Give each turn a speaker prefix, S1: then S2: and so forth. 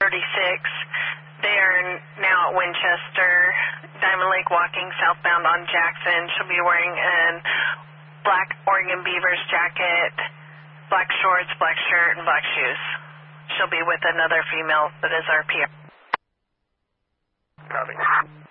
S1: They are now at Winchester, Diamond Lake walking southbound on Jackson. She'll be wearing a black Oregon Beavers jacket, black shorts, black shirt, and black shoes. She'll be with another female that is our PR.
S2: Copy.